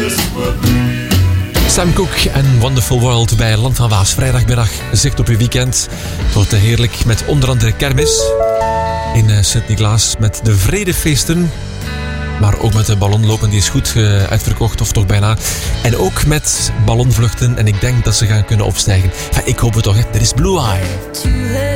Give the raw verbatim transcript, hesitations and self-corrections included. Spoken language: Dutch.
Sam Cooke en Wonderful World bij Land van Waas. Vrijdagmiddag, zicht op je weekend. Het wordt heerlijk met onder andere kermis in Sint-Niklaas met de Vredefeesten. Maar ook met de ballonlopen, die is goed uh, uitverkocht, of toch bijna. En ook met ballonvluchten. En ik denk dat ze gaan kunnen opstijgen. Ja, ik hoop het toch, hè. Er is Blue Eye.